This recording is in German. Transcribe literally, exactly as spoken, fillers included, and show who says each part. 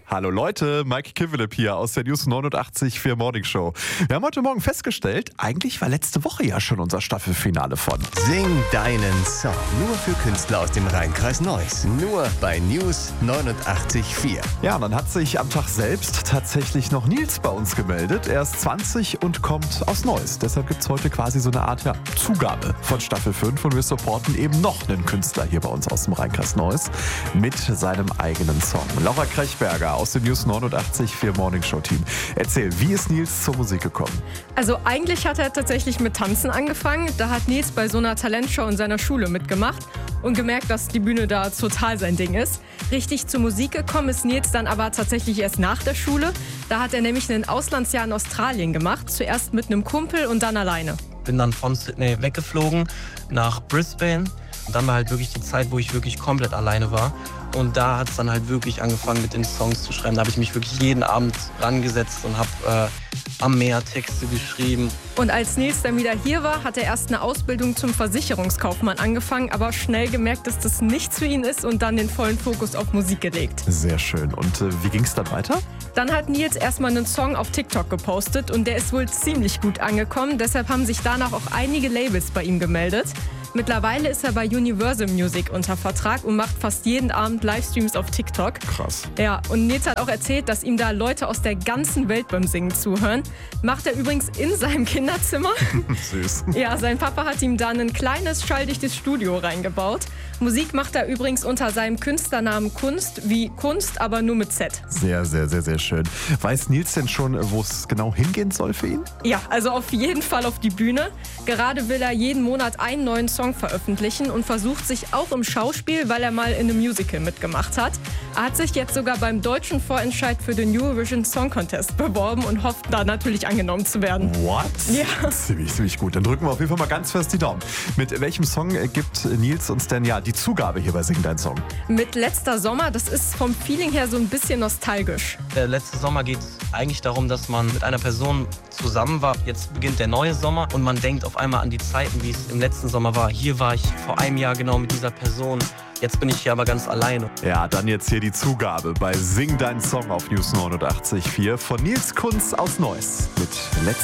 Speaker 1: Hallo Leute, Mike Kivelip hier aus der News neunundachtzig Komma vier Morning Show. Wir haben heute Morgen festgestellt, eigentlich war letzte Woche ja schon unser Staffelfinale von
Speaker 2: Sing deinen Song. Nur für Künstler aus dem Rheinkreis Neuss. Nur bei News neunundachtzig Komma vier.
Speaker 1: Ja, und dann hat sich am Tag selbst tatsächlich noch Nils bei uns gemeldet. Er ist zwanzig und kommt aus Neuss. Deshalb gibt es heute quasi so eine Art ja, Zugabe von Staffel fünf und wir supporten eben noch einen Künstler hier bei uns aus dem Rheinkreis Neuss mit seinem eigenen Song. Laura Krechberger aus dem News neunundachtzig Komma vier Morning Show Team. Erzähl, wie ist Nils zur Musik gekommen?
Speaker 3: Also eigentlich hat er tatsächlich mit Tanzen angefangen. Da hat Nils bei so einer Talentshow in seiner Schule mitgemacht und gemerkt, dass die Bühne da total sein Ding ist. Richtig zur Musik gekommen ist Nils dann aber tatsächlich erst nach der Schule. Da hat er nämlich ein Auslandsjahr in Australien gemacht. Zuerst mit einem Kumpel und dann alleine.
Speaker 4: Bin dann von Sydney weggeflogen nach Brisbane. Und dann war halt wirklich die Zeit, wo ich wirklich komplett alleine war. Und da hat es dann halt wirklich angefangen, mit den Songs zu schreiben. Da habe ich mich wirklich jeden Abend rangesetzt und habe äh, am Meer Texte geschrieben.
Speaker 3: Und als Nils dann wieder hier war, hat er erst eine Ausbildung zum Versicherungskaufmann angefangen, aber schnell gemerkt, dass das nichts für ihn ist und dann den vollen Fokus auf Musik gelegt.
Speaker 1: Sehr schön. Und äh, wie ging es dann weiter?
Speaker 3: Dann hat Nils erstmal einen Song auf TikTok gepostet und der ist wohl ziemlich gut angekommen. Deshalb haben sich danach auch einige Labels bei ihm gemeldet. Mittlerweile ist er bei Universal Music unter Vertrag und macht fast jeden Abend Livestreams auf TikTok.
Speaker 1: Krass.
Speaker 3: Ja, und Nils hat auch erzählt, dass ihm da Leute aus der ganzen Welt beim Singen zuhören. Macht er übrigens in seinem Kinderzimmer.
Speaker 1: Süß.
Speaker 3: Ja, sein Papa hat ihm da ein kleines, schalldichtes Studio reingebaut. Musik macht er übrigens unter seinem Künstlernamen Kunst, wie Kunst, aber nur mit Z.
Speaker 1: Sehr, sehr, sehr, sehr schön. Weiß Nils denn schon, wo es genau hingehen soll für ihn?
Speaker 3: Ja, also auf jeden Fall auf die Bühne. Gerade will er jeden Monat einen neuen Song veröffentlichen und versucht sich auch im Schauspiel, weil er mal in einem Musical mitgemacht hat. Er hat sich jetzt sogar beim deutschen Vorentscheid für den Eurovision Song Contest beworben und hofft da natürlich angenommen zu werden.
Speaker 1: What?
Speaker 3: Ja.
Speaker 1: Ziemlich, ziemlich gut. Dann drücken wir auf jeden Fall mal ganz fest die Daumen. Mit welchem Song gibt Nils uns denn ja die Zugabe hier bei Sing Dein Song?
Speaker 3: Mit Letzter Sommer, das ist vom Feeling her so ein bisschen nostalgisch.
Speaker 4: Der letzte Sommer geht es eigentlich darum, dass man mit einer Person zusammen war. Jetzt beginnt der neue Sommer und man denkt auf einmal an die Zeiten, wie es im letzten Sommer war. Hier war ich vor einem Jahr genau mit dieser Person. Jetzt bin ich hier aber ganz alleine.
Speaker 1: Ja, dann jetzt hier die Zugabe bei Sing Dein Song auf News neunundachtzig Komma vier von Nils Kunz aus Neuss mit Letzter